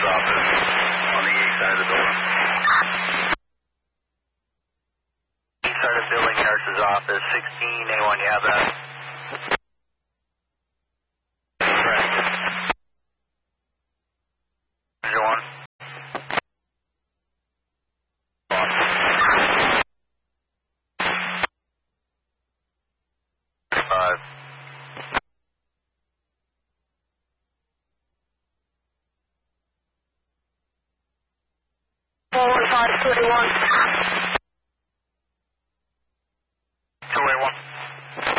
nurse's office on the east side of the building. East side of the building, nurse's office, 16A1, you have that? Correct. 1. 5. 41521.